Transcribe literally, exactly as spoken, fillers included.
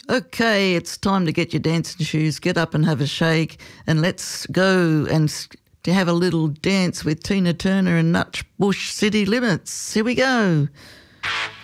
Okay, it's time to get your dancing shoes, get up and have a shake, and let's go and s- to have a little dance with Tina Turner and Nutbush City Limits. Here we go.